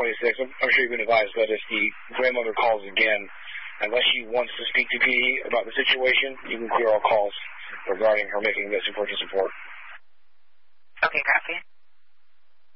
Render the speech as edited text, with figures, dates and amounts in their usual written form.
26. I'm sure you've been advised that if the grandmother calls again, unless she wants to speak to PD about the situation, you can clear all calls regarding her making this important support. Okay, copy.